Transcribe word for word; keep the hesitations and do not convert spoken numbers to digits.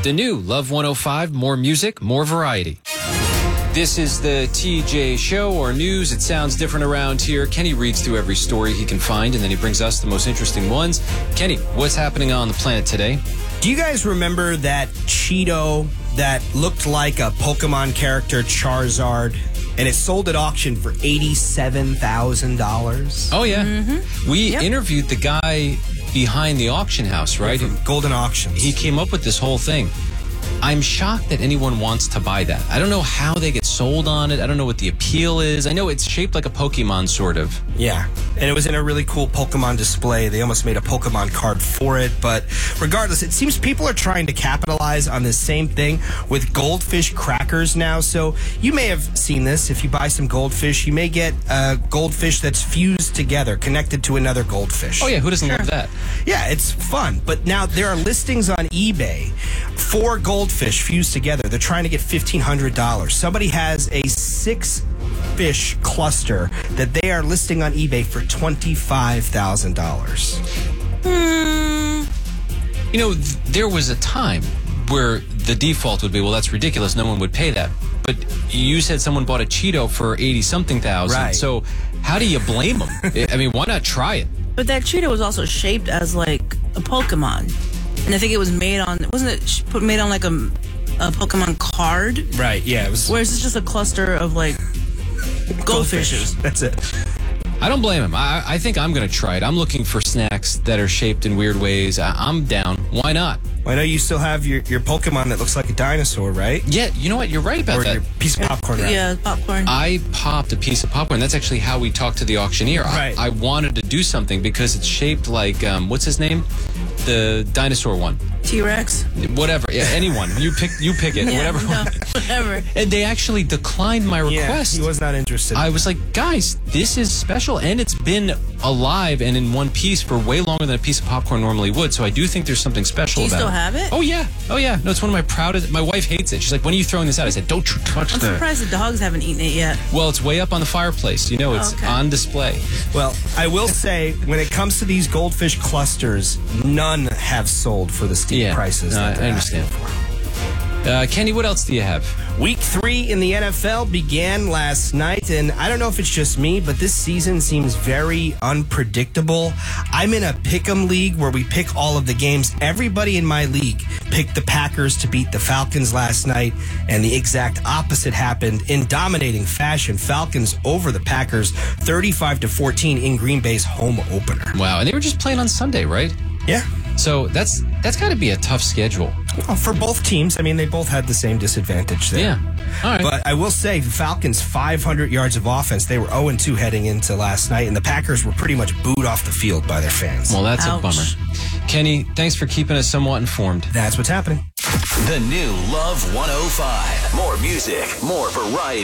The new Love one oh five, more music, more variety. This is the T J Show, or news. It sounds different around here. Kenny reads through every story he can find, and then he brings us the most interesting ones. Kenny, what's happening on the planet today? Do you guys remember that Cheeto that looked like a Pokemon character, Charizard, and it sold at auction for eighty-seven thousand dollars? Oh, yeah. Mm-hmm. We Yep. interviewed the guy behind the auction house, right? From Golden Auctions. He came up with this whole thing. I'm shocked that anyone wants to buy that. I don't know how they get sold on it. I don't know what the appeal is. I know it's shaped like a Pokemon, sort of. Yeah, and it was in a really cool Pokemon display. They almost made a Pokemon card for it. But regardless, it seems people are trying to capitalize on this same thing with goldfish crackers now. So you may have seen this. If you buy some goldfish, you may get a goldfish that's fused together, connected to another goldfish. Oh, yeah. Who doesn't Sure. love that? Yeah, it's fun. But now there are listings on eBay for goldfish fused together. They're trying to get fifteen hundred dollars. Somebody has a six fish cluster that they are listing on eBay for twenty-five thousand dollars. You know, th- there was a time where the default would be, well, that's ridiculous. No one would pay that. But you said someone bought a Cheeto for eighty-something thousand. Right. So how do you blame them? I mean, why not try it? But that Cheeto was also shaped as like a Pokemon, and I think it was made on. Wasn't it sh- put made on like a, a Pokemon card? Right, yeah. It was Whereas it's just a cluster of like goldfishes. That's it. I don't blame him. I, I think I'm going to try it. I'm looking for snacks that are shaped in weird ways. I, I'm down. Why not? Well, I know you still have your, your Pokemon that looks like a dinosaur, right? Yeah, you know what? You're right about Or that. your piece of popcorn, right? Yeah, popcorn. I popped a piece of popcorn. That's actually how we talked to the auctioneer. Right. I, I wanted to do something because it's shaped like, um, what's his name? The dinosaur one. T-Rex. Whatever. Yeah, anyone. You pick You pick it. Yeah, whatever. no, whatever. And they actually declined my Yeah, request. he was not interested. I was like, guys, this is special, and it's been alive and in one piece for way longer than a piece of popcorn normally would, so I do think there's something special Do you about still it. have it? Oh, yeah. Oh, yeah. No, it's one of my proudest. My wife hates it. She's like, when are you throwing this out? I said, don't tr- touch I'm that. surprised the dogs haven't eaten it yet. Well, it's way up on the fireplace. You know, it's Okay. on display. Well, I will say, when it comes to these goldfish clusters, none have sold for the steep Yeah. prices. No, that I they're understand. asking for. Uh, Kenny, what else do you have? Week three in the N F L began last night, and I don't know if it's just me, but this season seems very unpredictable. I'm in a pick'em league where we pick all of the games. Everybody in my league picked the Packers to beat the Falcons last night, and the exact opposite happened in dominating fashion. Falcons over the Packers, thirty-five to fourteen in Green Bay's home opener. Wow. And they were just playing on Sunday, right? Yeah. So that's that's got to be a tough schedule. Well, for both teams, I mean, they both had the same disadvantage there. Yeah. All right. But I will say, the Falcons, five hundred yards of offense. They were oh and two heading into last night, and the Packers were pretty much booed off the field by their fans. Well, that's Ouch. a bummer. Kenny, thanks for keeping us somewhat informed. That's what's happening. The new Love one oh five. More music, more variety.